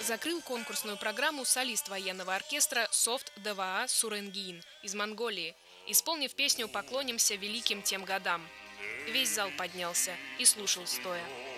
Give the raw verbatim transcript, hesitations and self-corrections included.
Закрыл конкурсную программу солист военного оркестра Софт ДВА Суренгиин из Монголии, исполнив песню «Поклонимся великим тем годам». Весь зал поднялся и слушал стоя.